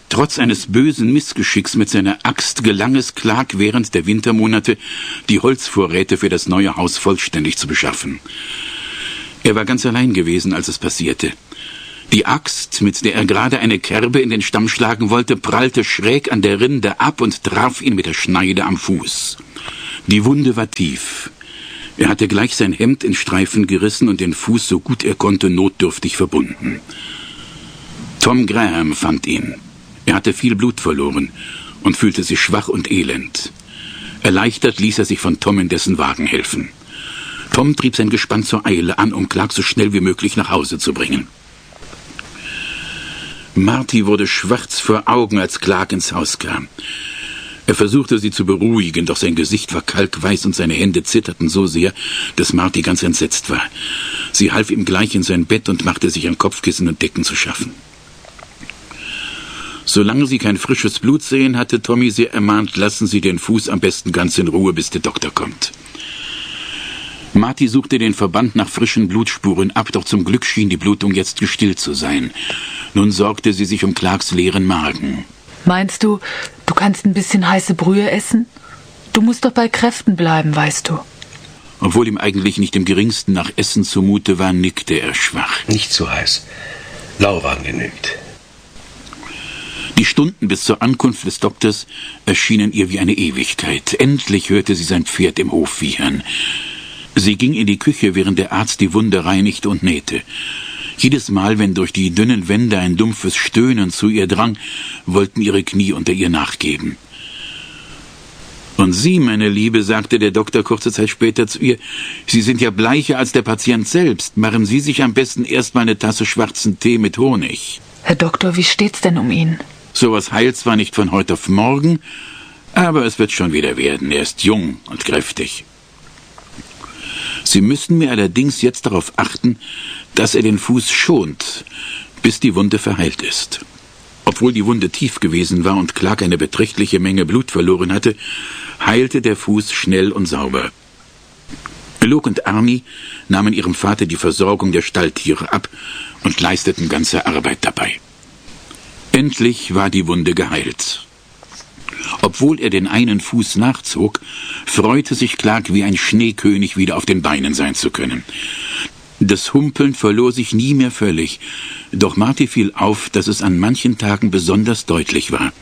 Trotz eines bösen Missgeschicks mit seiner Axt gelang es Clark während der Wintermonate, die Holzvorräte für das neue Haus vollständig zu beschaffen. Er war ganz allein gewesen, als es passierte. Die Axt, mit der er gerade eine Kerbe in den Stamm schlagen wollte, prallte schräg an der Rinde ab und traf ihn mit der Schneide am Fuß. Die Wunde war tief. Er hatte gleich sein Hemd in Streifen gerissen und den Fuß, so gut er konnte, notdürftig verbunden. Tom Graham fand ihn. Er hatte viel Blut verloren und fühlte sich schwach und elend. Erleichtert ließ er sich von Tom in dessen Wagen helfen. Tom trieb sein Gespann zur Eile an, um Clark so schnell wie möglich nach Hause zu bringen. Marty wurde schwarz vor Augen, als Clark ins Haus kam. Er versuchte, sie zu beruhigen, doch sein Gesicht war kalkweiß und seine Hände zitterten so sehr, dass Marty ganz entsetzt war. Sie half ihm gleich in sein Bett und machte sich an Kopfkissen und Decken zu schaffen. Solange sie kein frisches Blut sehen, hatte Tommy sie ermahnt, lassen Sie den Fuß am besten ganz in Ruhe, bis der Doktor kommt. Marty suchte den Verband nach frischen Blutspuren ab, doch zum Glück schien die Blutung jetzt gestillt zu sein. Nun sorgte sie sich um Clarks leeren Magen. Meinst du, du kannst ein bisschen heiße Brühe essen? Du musst doch bei Kräften bleiben, weißt du. Obwohl ihm eigentlich nicht im geringsten nach Essen zumute war, nickte er schwach. Nicht zu heiß. Lauwarm genügt. Die Stunden bis zur Ankunft des Doktors erschienen ihr wie eine Ewigkeit. Endlich hörte sie sein Pferd im Hof wiehern. Sie ging in die Küche, während der Arzt die Wunde reinigte und nähte. Jedes Mal, wenn durch die dünnen Wände ein dumpfes Stöhnen zu ihr drang, wollten ihre Knie unter ihr nachgeben. Und Sie, meine Liebe, sagte der Doktor kurze Zeit später zu ihr, Sie sind ja bleicher als der Patient selbst. Machen Sie sich am besten erstmal eine Tasse schwarzen Tee mit Honig. Herr Doktor, wie steht's denn um ihn? Sowas heilt zwar nicht von heute auf morgen, aber es wird schon wieder werden. Er ist jung und kräftig. Sie müssen mir allerdings jetzt darauf achten, dass er den Fuß schont, bis die Wunde verheilt ist. Obwohl die Wunde tief gewesen war und Clark eine beträchtliche Menge Blut verloren hatte, heilte der Fuß schnell und sauber. Luke und Arnie nahmen ihrem Vater die Versorgung der Stalltiere ab und leisteten ganze Arbeit dabei. Endlich war die Wunde geheilt. Obwohl er den einen Fuß nachzog, freute sich Clark wie ein Schneekönig, wieder auf den Beinen sein zu können. Das Humpeln verlor sich nie mehr völlig, doch Marty fiel auf, dass es an manchen Tagen besonders deutlich war.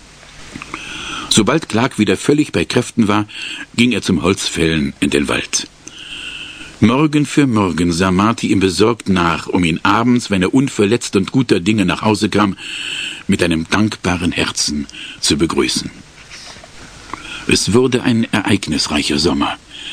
Sobald Clark wieder völlig bei Kräften war, ging er zum Holzfällen in den Wald. Morgen für Morgen sah Marty ihm besorgt nach, um ihn abends, wenn er unverletzt und guter Dinge nach Hause kam, mit einem dankbaren Herzen zu begrüßen. Es wurde ein ereignisreicher Sommer.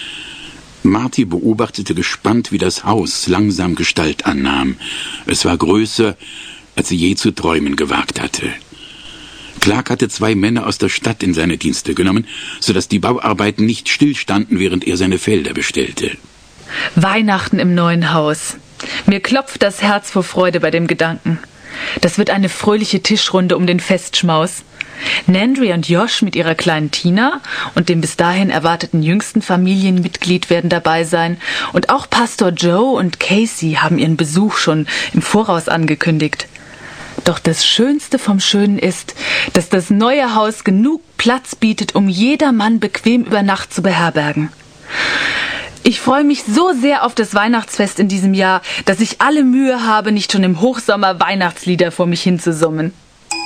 Marty beobachtete gespannt, wie das Haus langsam Gestalt annahm. Es war größer, als sie je zu träumen gewagt hatte. Clark hatte 2 Männer aus der Stadt in seine Dienste genommen, sodass die Bauarbeiten nicht stillstanden, während er seine Felder bestellte. Weihnachten im neuen Haus. Mir klopft das Herz vor Freude bei dem Gedanken. Das wird eine fröhliche Tischrunde um den Festschmaus. Nandry und Josh mit ihrer kleinen Tina und dem bis dahin erwarteten jüngsten Familienmitglied werden dabei sein. Und auch Pastor Joe und Casey haben ihren Besuch schon im Voraus angekündigt. Doch das Schönste vom Schönen ist, dass das neue Haus genug Platz bietet, um jedermann bequem über Nacht zu beherbergen. Ich freue mich so sehr auf das Weihnachtsfest in diesem Jahr, dass ich alle Mühe habe, nicht schon im Hochsommer Weihnachtslieder vor mich hinzusummen.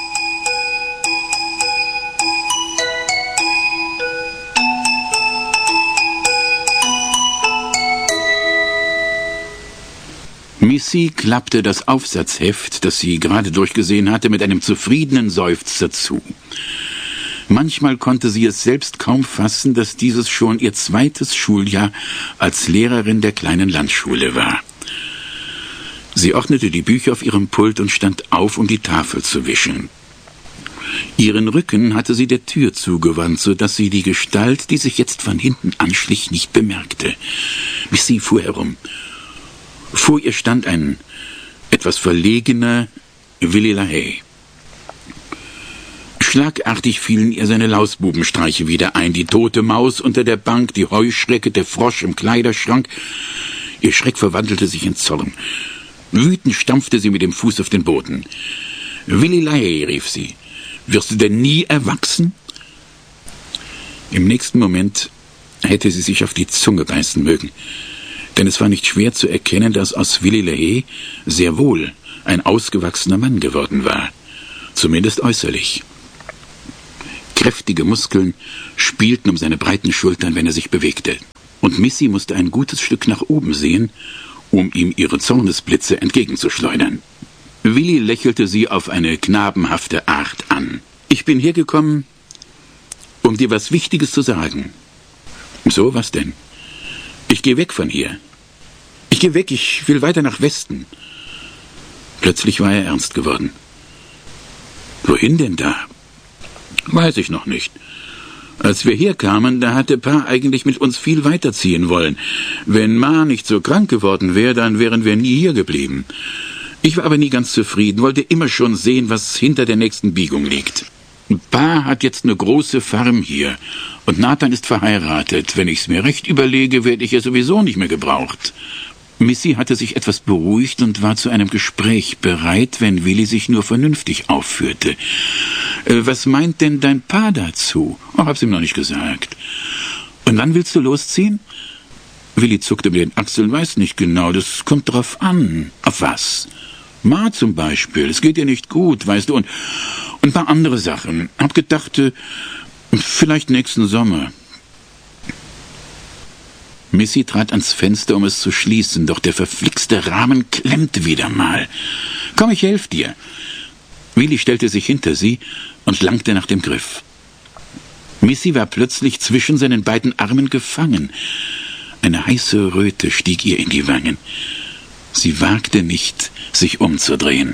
Missy klappte das Aufsatzheft, das sie gerade durchgesehen hatte, mit einem zufriedenen Seufzer zu. Manchmal konnte sie es selbst kaum fassen, dass dieses schon ihr 2. Schuljahr als Lehrerin der kleinen Landschule war. Sie ordnete die Bücher auf ihrem Pult und stand auf, um die Tafel zu wischen. Ihren Rücken hatte sie der Tür zugewandt, so dass sie die Gestalt, die sich jetzt von hinten anschlich, nicht bemerkte. Missy fuhr herum. Vor ihr stand ein etwas verlegener Willy LaHaye. Schlagartig fielen ihr seine Lausbubenstreiche wieder ein. Die tote Maus unter der Bank, die Heuschrecke, der Frosch im Kleiderschrank. Ihr Schreck verwandelte sich in Zorn. Wütend stampfte sie mit dem Fuß auf den Boden. »Willy LaHaye«, rief sie. Wirst du denn nie erwachsen? Im nächsten Moment hätte sie sich auf die Zunge beißen mögen, denn es war nicht schwer zu erkennen, dass aus Willy LeHaye sehr wohl ein ausgewachsener Mann geworden war, zumindest äußerlich. Kräftige Muskeln spielten um seine breiten Schultern, wenn er sich bewegte, und Missy musste ein gutes Stück nach oben sehen, um ihm ihre Zornesblitze entgegenzuschleudern. Willy lächelte sie auf eine knabenhafte Art an. »Ich bin hergekommen, um dir was Wichtiges zu sagen.« »So, was denn?« »Ich gehe weg von hier. Ich gehe weg, ich will weiter nach Westen.« Plötzlich war er ernst geworden. »Wohin denn da?« »Weiß ich noch nicht. Als wir herkamen, da hatte Pa eigentlich mit uns viel weiterziehen wollen. Wenn Ma nicht so krank geworden wäre, dann wären wir nie hier geblieben. Ich war aber nie ganz zufrieden, wollte immer schon sehen, was hinter der nächsten Biegung liegt. Pa hat jetzt eine große Farm hier und Nathan ist verheiratet. Wenn ich's mir recht überlege, werde ich ja sowieso nicht mehr gebraucht.« Missy hatte sich etwas beruhigt und war zu einem Gespräch bereit, wenn Willy sich nur vernünftig aufführte. »Was meint denn dein Pa dazu?« »Oh, hab's ihm noch nicht gesagt.« »Und wann willst du losziehen?« Willy zuckte mit den Achseln, weiß nicht genau, das kommt drauf an. »Auf was?« »Ma zum Beispiel, es geht ihr nicht gut, weißt du, und ein paar andere Sachen. Hab gedacht, vielleicht nächsten Sommer.« Missy trat ans Fenster, um es zu schließen, doch der verflixte Rahmen klemmte wieder mal. »Komm, ich helf dir.« Willy stellte sich hinter sie und langte nach dem Griff. Missy war plötzlich zwischen seinen beiden Armen gefangen. Eine heiße Röte stieg ihr in die Wangen. Sie wagte nicht, sich umzudrehen.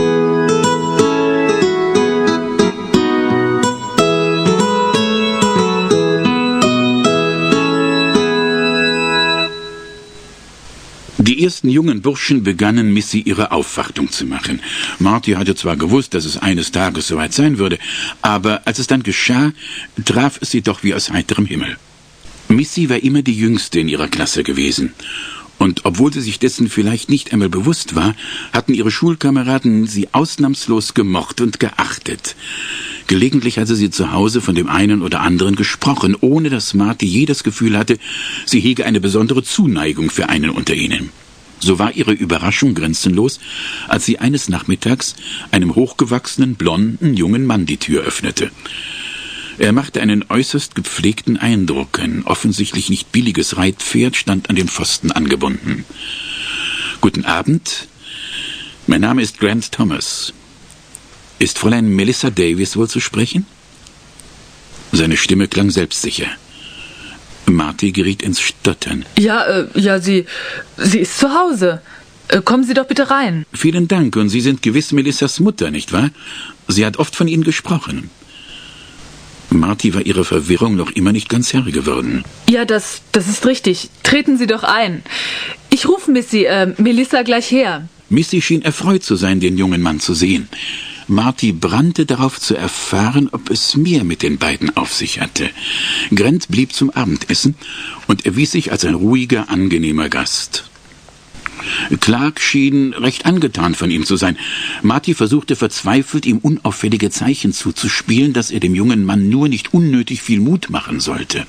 Die ersten jungen Burschen begannen, Missy ihre Aufwartung zu machen. Marty hatte zwar gewusst, dass es eines Tages soweit sein würde, aber als es dann geschah, traf es sie doch wie aus heiterem Himmel. Missy war immer die Jüngste in ihrer Klasse gewesen. Und obwohl sie sich dessen vielleicht nicht einmal bewusst war, hatten ihre Schulkameraden sie ausnahmslos gemocht und geachtet. Gelegentlich hatte sie zu Hause von dem einen oder anderen gesprochen, ohne dass Marty je das Gefühl hatte, sie hege eine besondere Zuneigung für einen unter ihnen. So war ihre Überraschung grenzenlos, als sie eines Nachmittags einem hochgewachsenen, blonden, jungen Mann die Tür öffnete. Er machte einen äußerst gepflegten Eindruck. Ein offensichtlich nicht billiges Reitpferd stand an den Pfosten angebunden. »Guten Abend. Mein Name ist Grant Thomas. Ist Fräulein Melissa Davis wohl zu sprechen?« Seine Stimme klang selbstsicher. Marty geriet ins Stottern. Ja, sie ist zu Hause. Kommen Sie doch bitte rein.« »Vielen Dank, und Sie sind gewiss Melissas Mutter, nicht wahr? Sie hat oft von Ihnen gesprochen.« Marty war ihrer Verwirrung noch immer nicht ganz Herr geworden. »Ja, das ist richtig. Treten Sie doch ein. Ich rufe Melissa gleich her.« Missy schien erfreut zu sein, den jungen Mann zu sehen. Marty brannte darauf zu erfahren, ob es mehr mit den beiden auf sich hatte. Grant blieb zum Abendessen und erwies sich als ein ruhiger, angenehmer Gast. Clark schien recht angetan von ihm zu sein. Marty versuchte verzweifelt, ihm unauffällige Zeichen zuzuspielen, dass er dem jungen Mann nur nicht unnötig viel Mut machen sollte.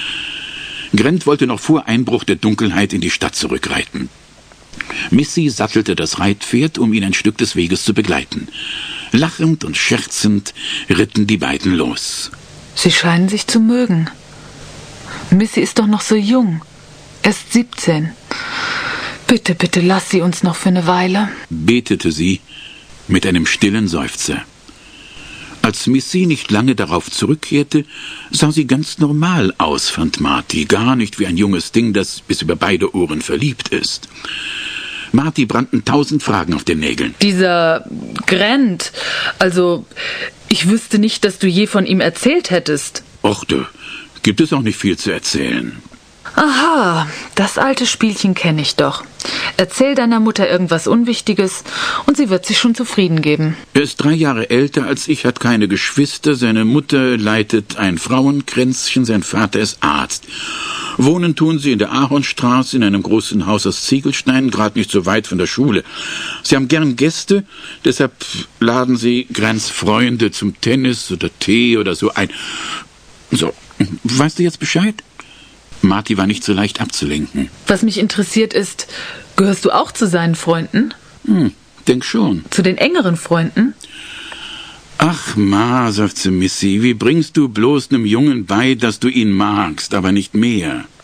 Grant wollte noch vor Einbruch der Dunkelheit in die Stadt zurückreiten. Missy sattelte das Reitpferd, um ihn ein Stück des Weges zu begleiten. Lachend und scherzend ritten die beiden los. »Sie scheinen sich zu mögen. Missy ist doch noch so jung. Erst 17. Bitte, bitte, lass sie uns noch für eine Weile«, betete sie mit einem stillen Seufzer. Als Missy nicht lange darauf zurückkehrte, sah sie ganz normal aus, fand Marty, gar nicht wie ein junges Ding, das bis über beide Ohren verliebt ist. Marty brannten 1000 Fragen auf den Nägeln. »Dieser Grant, also, ich wüsste nicht, dass du je von ihm erzählt hättest.« »Och, da gibt es auch nicht viel zu erzählen.« Aha, das alte Spielchen kenne ich doch. Erzähl deiner Mutter irgendwas Unwichtiges und sie wird sich schon zufrieden geben. Er ist 3 Jahre älter als ich, hat keine Geschwister, seine Mutter leitet ein Frauenkränzchen, sein Vater ist Arzt. Wohnen tun sie in der Ahornstraße in einem großen Haus aus Ziegelsteinen, gerade nicht so weit von der Schule. Sie haben gern Gäste, deshalb laden sie Grants Freunde zum Tennis oder Tee oder so ein. So, weißt du jetzt Bescheid? Marty war nicht so leicht abzulenken. Was mich interessiert ist, gehörst du auch zu seinen Freunden? Denk schon. Zu den engeren Freunden? Ach, Ma, seufzte Missy, wie bringst du bloß einem Jungen bei, dass du ihn magst, aber nicht mehr?